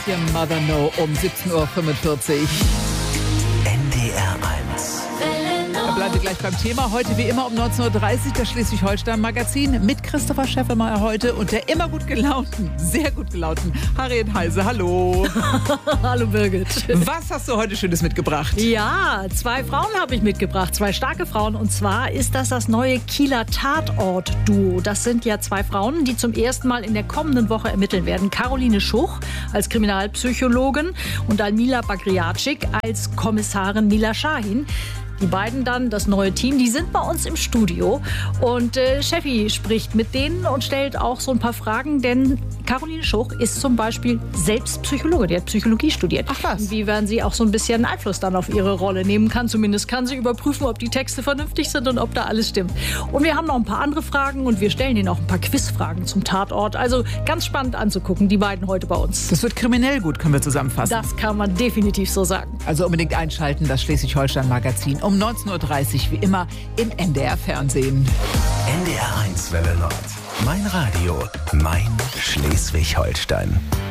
Your Mother Know um 17.45 Uhr. NDR 1. Da bleiben wir gleich beim Thema. Heute wie immer um 19.30 Uhr das Schleswig-Holstein-Magazin mit Christopher Scheffelmeier heute und der immer gut gelaunten, sehr gut gelaunten Harriet Heise. Hallo. Hallo Birgit. Was hast du heute Schönes mitgebracht? Ja, 2 Frauen habe ich mitgebracht, 2 starke Frauen. Und zwar ist das neue Kieler Tatort-Duo. Das sind ja 2 Frauen, die zum ersten Mal in der kommenden Woche ermitteln werden. Caroline Schuch als Kriminalpsychologin und Almila Bagriatschik als Kommissarin Mila Shahin. Die beiden dann, das neue Team, die sind bei uns im Studio. Und Steffi spricht mit denen und stellt auch so ein paar Fragen, denn Caroline Schuch ist zum Beispiel selbst Psychologin, die hat Psychologie studiert. Ach was. Inwiefern sie auch so ein bisschen Einfluss dann auf ihre Rolle nehmen kann. Zumindest kann sie überprüfen, ob die Texte vernünftig sind und ob da alles stimmt. Und wir haben noch ein paar andere Fragen und wir stellen ihnen auch ein paar Quizfragen zum Tatort. Also ganz spannend anzugucken, die beiden heute bei uns. Das wird kriminell gut, können wir zusammenfassen. Das kann man definitiv so sagen. Also unbedingt einschalten, das Schleswig-Holstein-Magazin um 19.30 Uhr wie immer im NDR-Fernsehen. NDR 1 Welle Nord. Mein Radio, mein Schleswig-Holstein.